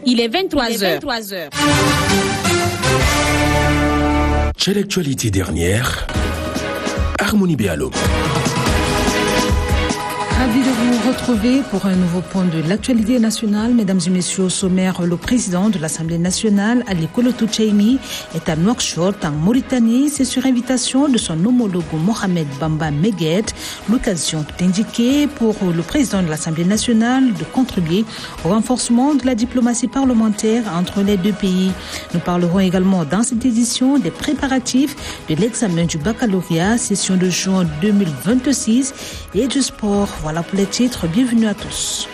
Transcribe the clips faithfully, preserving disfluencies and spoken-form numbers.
Il est vingt-trois heures. C'est l'actualité dernière. Harmonie Béalo. Ravi de vous retrouver pour un nouveau point de l'actualité nationale. Mesdames et messieurs, au sommaire, le président de l'Assemblée nationale, Ali Kolotou Tchaimi, est à Nouakchott, en Mauritanie. C'est sur invitation de son homologue Mohamed Bamba Megued. L'occasion d'indiquer pour le président de l'Assemblée nationale de contribuer au renforcement de la diplomatie parlementaire entre les deux pays. Nous parlerons également dans cette édition des préparatifs de l'examen du baccalauréat, session de juin deux mille vingt-six, et du sport. Voilà pour les titres, bienvenue à tous.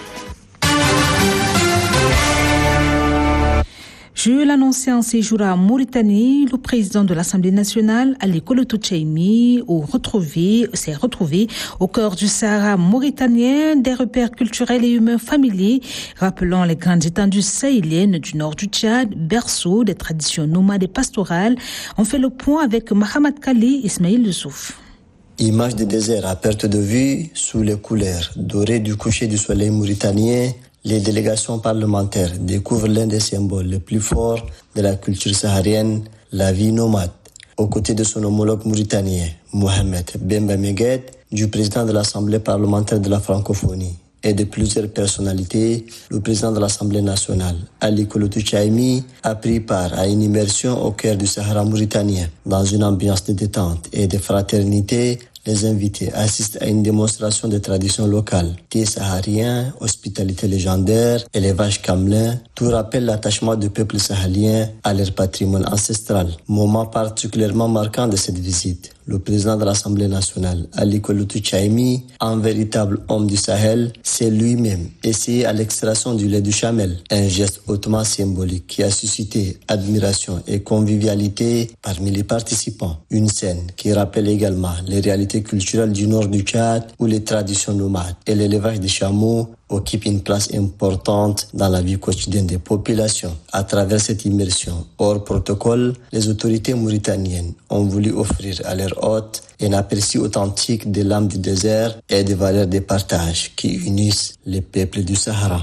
Je l'annonçais en séjour à Mauritanie, le président de l'Assemblée nationale, Ali Kolotou Tchaimi, s'est retrouvé au cœur du Sahara mauritanien, des repères culturels et humains familiers, rappelant les grandes étendues sahéliennes du nord du Tchad, berceau des traditions nomades et pastorales. On fait le point avec Mohamed Kali Ismail Youssouf. Image de désert à perte de vue sous les couleurs dorées du coucher du soleil mauritanien, les délégations parlementaires découvrent l'un des symboles les plus forts de la culture saharienne, la vie nomade. Aux côtés de son homologue mauritanien, Mohamed Bamba Megued, du président de l'Assemblée parlementaire de la francophonie et de plusieurs personnalités, le président de l'Assemblée nationale, Ali Kolotou Tchaimi, a pris part à une immersion au cœur du Sahara mauritanien. Dans une ambiance de détente et de fraternité, les invités assistent à une démonstration des traditions locales. Thé saharien, hospitalité légendaire, élevage camelin, tout rappelle l'attachement du peuple sahalien à leur patrimoine ancestral. Moment particulièrement marquant de cette visite. Le président de l'Assemblée nationale, Ali Kolotou Tchaimi, un véritable homme du Sahel, s'est lui-même essayé à l'extraction du lait du chamel, un geste hautement symbolique qui a suscité admiration et convivialité parmi les participants. Une scène qui rappelle également les réalités culturelles du nord du Tchad où les traditions nomades et l'élevage des chameaux occupent une place importante dans la vie quotidienne des populations. À travers cette immersion hors protocole, les autorités mauritaniennes ont voulu offrir à leurs hôtes un aperçu authentique des lames du désert et des valeurs de partage qui unissent les peuples du Sahara.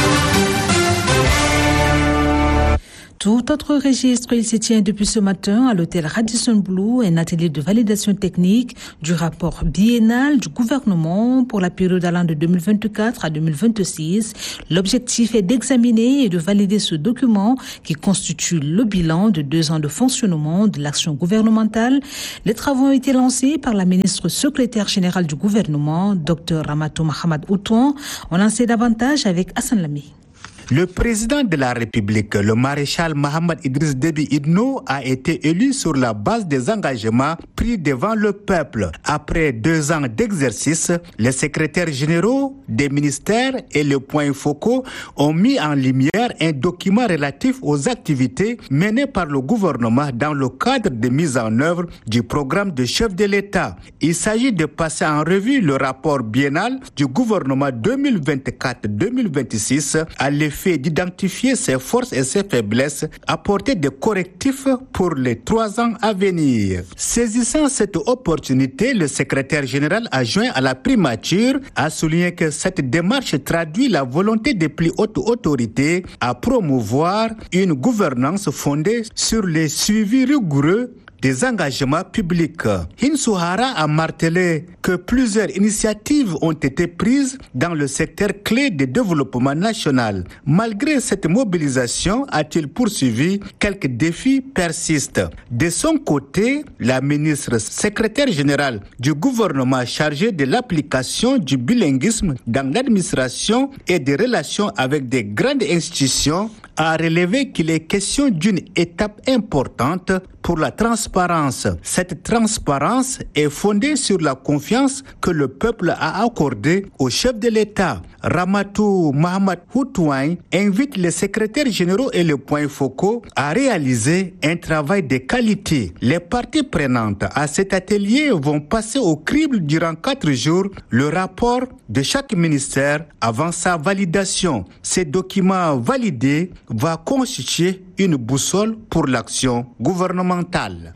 Tout autre registre, il se tient depuis ce matin à l'hôtel Radisson Blu, un atelier de validation technique du rapport biennal du gouvernement pour la période allant de deux mille vingt-quatre à deux mille vingt-six. L'objectif est d'examiner et de valider ce document qui constitue le bilan de deux ans de fonctionnement de l'action gouvernementale. Les travaux ont été lancés par la ministre secrétaire générale du gouvernement, Dr Ramatou Mahamad Outouan. On en sait davantage avec Hassan Lamy. Le président de la République, le maréchal Mohamed Idriss Déby Itno, a été élu sur la base des engagements pris devant le peuple. Après deux ans d'exercice, les secrétaires généraux des ministères et les points focaux ont mis en lumière un document relatif aux activités menées par le gouvernement dans le cadre de mise en œuvre du programme de chef de l'État. Il s'agit de passer en revue le rapport biennal du gouvernement deux mille vingt-quatre deux mille vingt-six à l'effet fait d'identifier ses forces et ses faiblesses, apporter des correctifs pour les trois ans à venir. Saisissant cette opportunité, le secrétaire général adjoint à la primature a souligné que cette démarche traduit la volonté des plus hautes autorités à promouvoir une gouvernance fondée sur les suivis rigoureux des engagements publics. Hinsouhara a martelé que plusieurs initiatives ont été prises dans le secteur clé du développement national. Malgré cette mobilisation, a-t-il poursuivi, quelques défis persistent. De son côté, la ministre secrétaire générale du gouvernement chargée de l'application du bilinguisme dans l'administration et des relations avec des grandes institutions a relevé qu'il est question d'une étape importante pour la transparence. Cette transparence est fondée sur la confiance que le peuple a accordée au chef de l'État. Ramatou Mahamad Outouan invite les secrétaires généraux et les points focaux à réaliser un travail de qualité. Les parties prenantes à cet atelier vont passer au crible durant quatre jours le rapport de chaque ministère avant sa validation. Ces documents validés vont constituer une boussole pour l'action gouvernementale.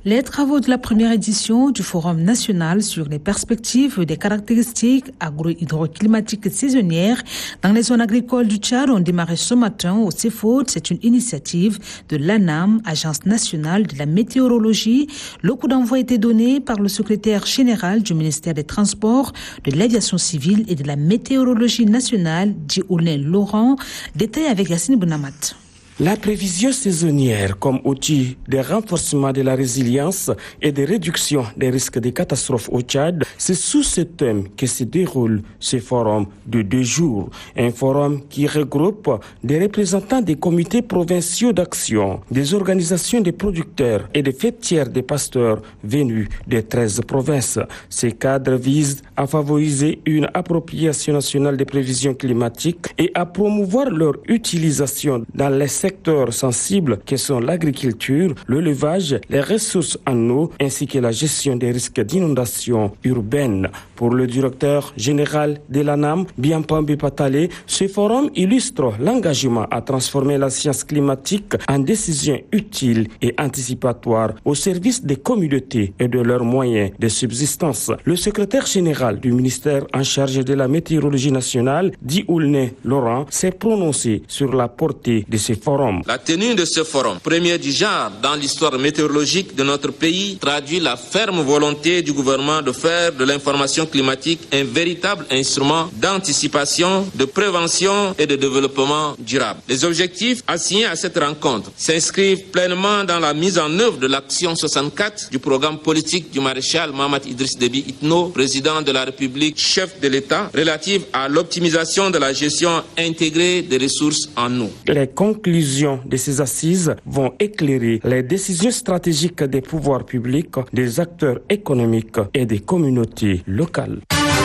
Les travaux de la première édition du Forum national sur les perspectives des caractéristiques agro-hydroclimatiques saisonnières dans les zones agricoles du Tchad ont démarré ce matin au CEFOD. C'est une initiative de l'ANAM, Agence nationale de la météorologie. Le coup d'envoi a été donné par le secrétaire général du ministère des Transports, de l'Aviation civile et de la météorologie nationale, Dioulin Laurent. Détail avec Yassine Bounamat. La prévision saisonnière comme outil de renforcement de la résilience et de réduction des risques de catastrophes au Tchad, c'est sous ce thème que se déroule ce forum de deux jours. Un forum qui regroupe des représentants des comités provinciaux d'action, des organisations de producteurs et des fêtières des pasteurs venus des treize provinces. Ces cadres visent à favoriser une appropriation nationale des prévisions climatiques et à promouvoir leur utilisation dans les secteurs sensibles que sont l'agriculture, l'élevage, les ressources en eau ainsi que la gestion des risques d'inondation urbaine. Pour le directeur général de l'ANAM, Biampambi Patale, ce forum illustre l'engagement à transformer la science climatique en décisions utiles et anticipatoires au service des communautés et de leurs moyens de subsistance. Le secrétaire général du ministère en charge de la météorologie nationale, Dioulin Laurent, s'est prononcé sur la portée de ce forum. La tenue de ce forum, premier du genre dans l'histoire météorologique de notre pays, traduit la ferme volonté du gouvernement de faire de l'information climatique un véritable instrument d'anticipation, de prévention et de développement durable. Les objectifs assignés à cette rencontre s'inscrivent pleinement dans la mise en œuvre de l'action soixante-quatre du programme politique du maréchal Mohamed Idriss Déby Itno, président de la République, chef de l'État, relative à l'optimisation de la gestion intégrée des ressources en eau. Les conclusions de ces assises vont éclairer les décisions stratégiques des pouvoirs publics, des acteurs économiques et des communautés locales.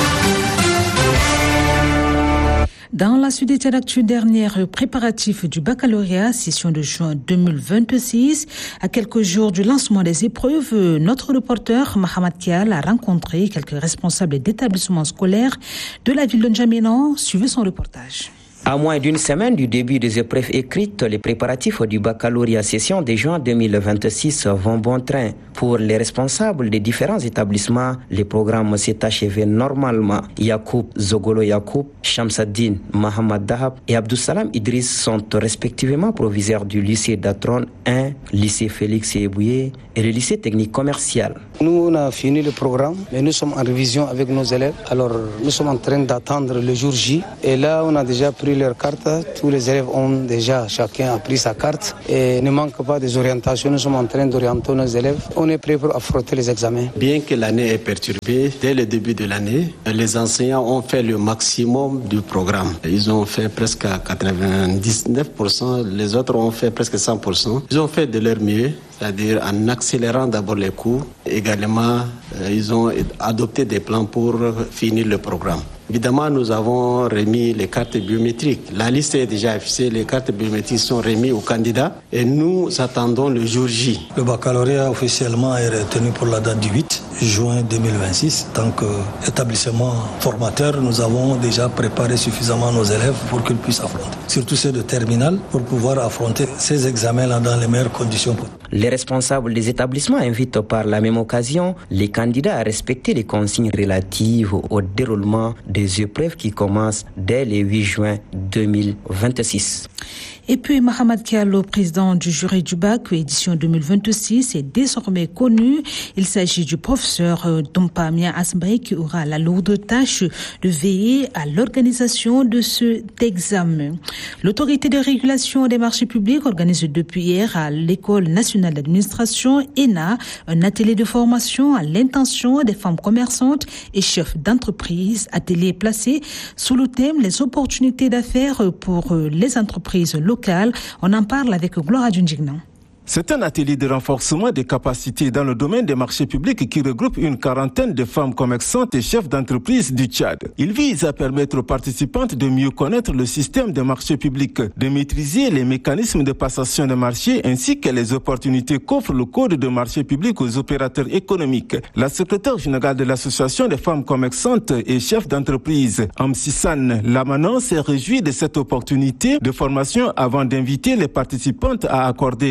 Dans la suite des actus dernière, préparatif du baccalauréat, session de juin deux mille vingt-six. À quelques jours du lancement des épreuves, notre reporter Mahamad Kial a rencontré quelques responsables d'établissements scolaires de la ville de N'Djamena. Suivez son reportage. À moins d'une semaine du début des épreuves écrites, les préparatifs du baccalauréat session de juin deux mille vingt-six vont bon train. Pour les responsables des différents établissements, les programmes s'est achevé normalement. Yacoub Zogolo Yacoub, Shamsaddin Mohamed Dahab et Abdoussalam Idriss sont respectivement proviseurs du lycée d'Atron un, lycée Félix Ebouye et le lycée technique commercial. Nous, on a fini le programme, mais nous sommes en révision avec nos élèves. Alors, nous sommes en train d'attendre le jour J. Et là, on a déjà pris leur carte. Tous les élèves ont déjà, chacun a pris sa carte. Et il ne manque pas des orientations. Nous sommes en train d'orienter nos élèves. On est prêt pour affronter les examens. Bien que l'année est perturbée, dès le début de l'année, les enseignants ont fait le maximum du programme. Ils ont fait presque quatre-vingt-dix-neuf pour cent. Les autres ont fait presque cent pour cent. Ils ont fait de leur mieux, c'est-à-dire en accélérant d'abord les cours. Également, ils ont adopté des plans pour finir le programme. Évidemment, nous avons remis les cartes biométriques. La liste est déjà affichée, les cartes biométriques sont remises aux candidats et nous attendons le jour J. Le baccalauréat officiellement est retenu pour la date du huit juin deux mille vingt-six. Tant qu'établissement formateur, nous avons déjà préparé suffisamment nos élèves pour qu'ils puissent affronter, surtout ceux de terminale, pour pouvoir affronter ces examens-là dans les meilleures conditions. Les responsables des établissements invitent par la même occasion les candidats à respecter les consignes relatives au déroulement des épreuves qui commencent dès le huit juin deux mille vingt-six. Et puis, Mahamad Kialo, président du jury du bac, édition deux mille vingt-six, est désormais connu. Il s'agit du professeur Dompamia Asbaï qui aura la lourde tâche de veiller à l'organisation de cet examen. L'autorité de régulation des marchés publics organise depuis hier à l'École nationale d'administration, E N A, un atelier de formation à l'intention des femmes commerçantes et chefs d'entreprise. Atelier placé sous le thème les opportunités d'affaires pour les entreprises locales. On en parle avec Gloria Djunjignan. C'est un atelier de renforcement des capacités dans le domaine des marchés publics qui regroupe une quarantaine de femmes commerçantes et chefs d'entreprise du Tchad. Il vise à permettre aux participantes de mieux connaître le système des marchés publics, de maîtriser les mécanismes de passation de marchés ainsi que les opportunités qu'offre le code de marché public aux opérateurs économiques. La secrétaire générale de l'association des femmes commerçantes et chefs d'entreprise, Amsissan Lamanan, s'est réjouie de cette opportunité de formation avant d'inviter les participantes à accorder une attention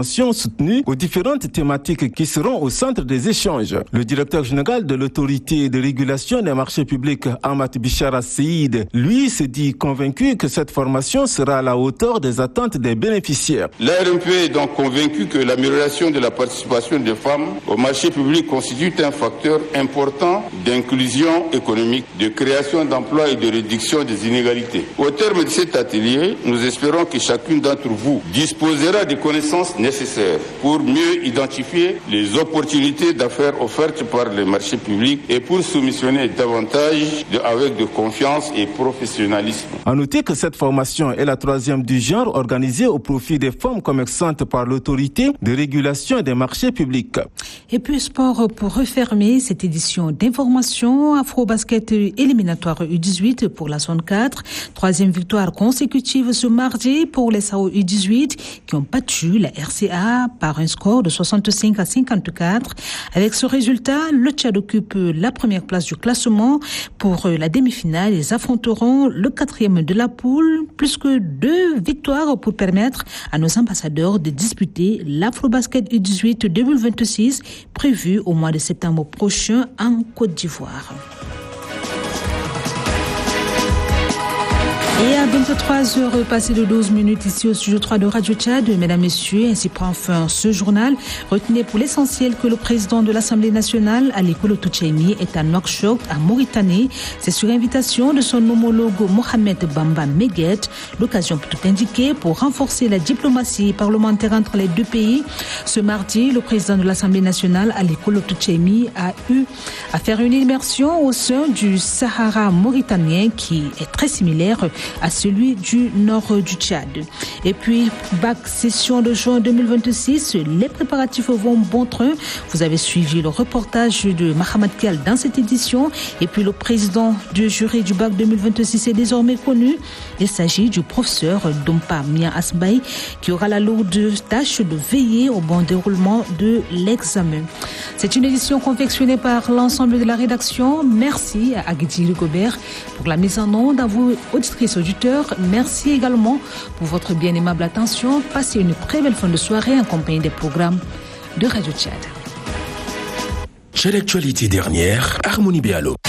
attention soutenue aux différentes thématiques qui seront au centre des échanges. Le directeur général de l'autorité de régulation des marchés publics, Ahmad Bichara Seïd, lui, se dit convaincu que cette formation sera à la hauteur des attentes des bénéficiaires. L'A R M P est donc convaincu que l'amélioration de la participation des femmes au marché public constitue un facteur important d'inclusion économique, de création d'emplois et de réduction des inégalités. Au terme de cet atelier, nous espérons que chacune d'entre vous disposera des connaissances nécessaires pour mieux identifier les opportunités d'affaires offertes par les marchés publics et pour soumissionner davantage de, avec de confiance et professionnalisme. À noter que cette formation est la troisième du genre organisée au profit des femmes commerçantes par l'autorité de régulation des marchés publics. Et puis sport pour refermer cette édition d'information, Afro-Basket éliminatoire U dix-huit pour la zone quatre. Troisième victoire consécutive ce mardi pour les Sao U dix-huit qui ont battu la R C A par un score de soixante-cinq à cinquante-quatre. Avec ce résultat, le Tchad occupe la première place du classement. Pour la demi-finale, ils affronteront le quatrième de la poule, plus que deux victoires pour permettre à nos ambassadeurs de disputer l'Afro-Basket U dix-huit deux mille vingt-six prévu au mois de septembre prochain en Côte d'Ivoire. Et à vingt-trois heures passées de douze minutes ici au studio trois de Radio Tchad, mesdames, messieurs, ainsi prend fin ce journal. Retenez pour l'essentiel que le président de l'Assemblée nationale, Ali Kolotou Tchaimi, est à Nouakchott, en Mauritanie. C'est sur invitation de son homologue Mohamed Bamba Meguet, l'occasion pour tout indiquer pour renforcer la diplomatie parlementaire entre les deux pays. Ce mardi, le président de l'Assemblée nationale, Ali Kolotou Tchaimi, a eu à faire une immersion au sein du Sahara mauritanien qui est très similaire à celui du nord du Tchad. Et puis, bac session de juin deux mille vingt-six, les préparatifs vont bon train. Vous avez suivi le reportage de Mahamad Kial dans cette édition. Et puis, le président du jury du bac deux mille vingt-six est désormais connu. Il s'agit du professeur Dompa Mia Asbaï qui aura la lourde tâche de veiller au bon déroulement de l'examen. C'est une édition confectionnée par l'ensemble de la rédaction. Merci à Agdi Gobert pour la mise en onde, à vous, auditrices, auditeurs. Merci également pour votre bien aimable attention. Passez une très belle fin de soirée en compagnie des programmes de Radio Tchad. Chez l'actualité dernière, Harmonie Béalo.